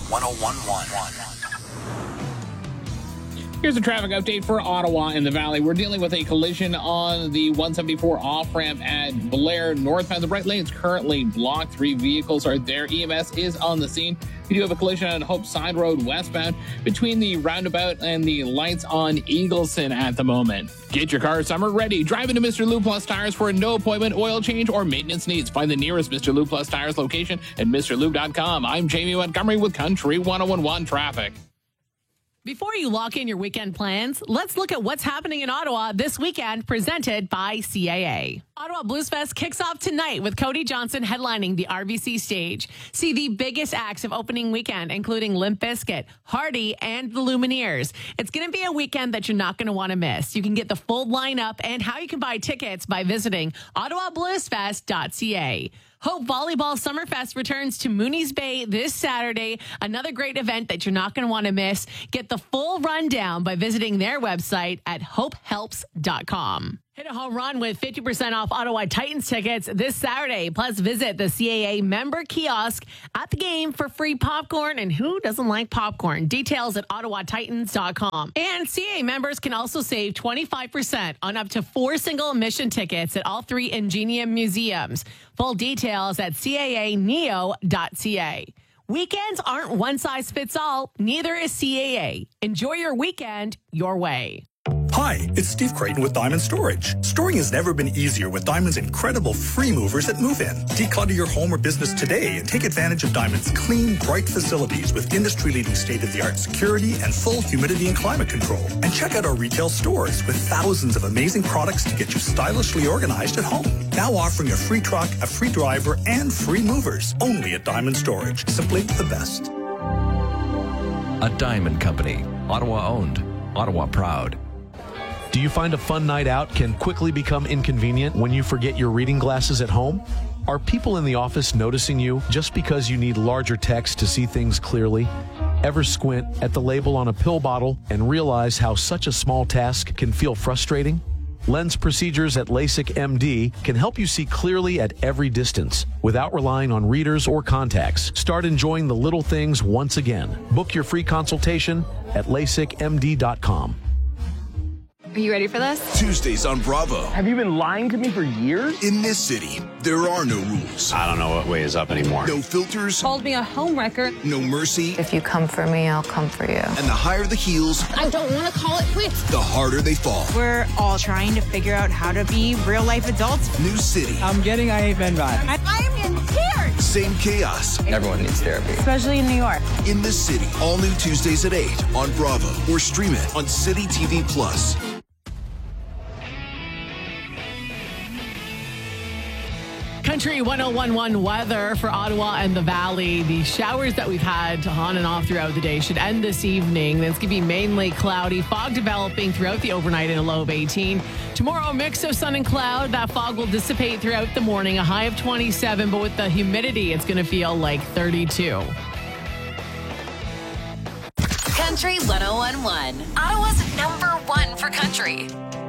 1011. Here's a traffic update for Ottawa and the Valley. We're dealing with a collision on the 174 off-ramp at Blair northbound. The right lane is currently blocked. 3 vehicles are there. EMS is on the scene. We do have a collision on Hope Side Road westbound between the roundabout and the lights on Eagleson at the moment. Get your car summer ready. Drive into Mr. Lube Plus Tires for a no appointment oil change or maintenance needs. Find the nearest Mr. Lube Plus Tires location at MrLube.com. I'm Jamie Montgomery with Country 1011 Traffic. Before you lock in your weekend plans, let's look at what's happening in Ottawa this weekend, presented by CAA. Ottawa Blues Fest kicks off tonight with Cody Johnson headlining the RBC stage. See the biggest acts of opening weekend, including Limp Bizkit, Hardy, and the Lumineers. It's going to be a weekend that you're not going to want to miss. You can get the full lineup and how you can buy tickets by visiting ottawabluesfest.ca. Hope Volleyball Summerfest returns to Mooney's Bay this Saturday. Another great event that you're not going to want to miss. Get the full rundown by visiting their website at hopehelps.com. Hit a home run with 50% off Ottawa Titans tickets this Saturday. Plus, visit the CAA member kiosk at the game for free popcorn. And who doesn't like popcorn? Details at ottawatitans.com. And CAA members can also save 25% on up to 4 single admission tickets at all 3 Ingenium museums. Full details at caaneo.ca. Weekends aren't one size fits all. Neither is CAA. Enjoy your weekend your way. Hi, it's Steve Creighton with Diamond Storage. Storing has never been easier with Diamond's incredible free movers at Move In. Declutter your home or business today and take advantage of Diamond's clean, bright facilities with industry-leading state-of-the-art security and full humidity and climate control. And check out our retail stores with thousands of amazing products to get you stylishly organized at home. Now offering a free truck, a free driver, and free movers. Only at Diamond Storage. Simply the best. A Diamond Company. Ottawa owned. Ottawa proud. Do you find a fun night out can quickly become inconvenient when you forget your reading glasses at home? Are people in the office noticing you just because you need larger text to see things clearly? Ever squint at the label on a pill bottle and realize how such a small task can feel frustrating? Lens procedures at LASIK MD can help you see clearly at every distance without relying on readers or contacts. Start enjoying the little things once again. Book your free consultation at LASIKMD.com. Are you ready for this? Tuesdays on Bravo. Have you been lying to me for years? In this city, there are no rules. I don't know what way is up anymore. No filters. Called me a homewrecker. No mercy. If you come for me, I'll come for you. And the higher the heels, I don't want to call it quits. the harder they fall. We're all trying to figure out how to be real-life adults. New city. I'm getting IFN vibe. I'm in tears. Same chaos. Everyone needs therapy. Especially in New York. In this city. All new Tuesdays at 8 on Bravo. Or stream it on City TV Plus. Country 1011 weather for Ottawa and the Valley. The showers that we've had on and off throughout the day should end this evening. Then it's going to be mainly cloudy. Fog developing throughout the overnight at a low of 18. Tomorrow, a mix of sun and cloud. That fog will dissipate throughout the morning. A high of 27, but with the humidity, it's going to feel like 32. Country 1011, Ottawa's #1 for country.